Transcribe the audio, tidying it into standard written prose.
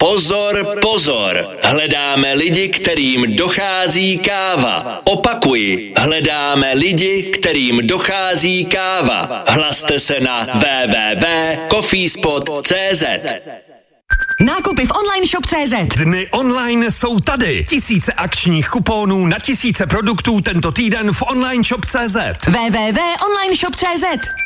Pozor, pozor, hledáme lidi, kterým dochází káva. Opakuji, hledáme lidi, kterým dochází káva. Hlaste se na www.coffeespot.cz. Nákupy v online shop.cz. Dny online jsou tady. Tisíce akčních kuponů na tisíce produktů tento týden v online shop.cz. www.onlineshop.cz.